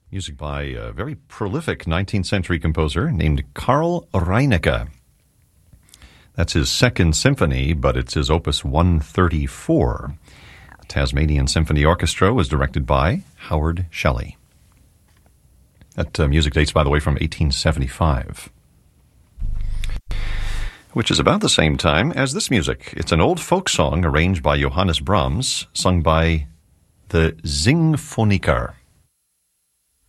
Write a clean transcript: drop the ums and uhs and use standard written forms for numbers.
Music by a very prolific 19th century composer named Carl Reinecke. That's his second symphony, but it's his opus 134. The Tasmanian Symphony Orchestra was directed by Howard Shelley. That music dates, by the way, from 1875. Which is about the same time as this music. It's an old folk song arranged by Johannes Brahms, sung by the Singphoniker.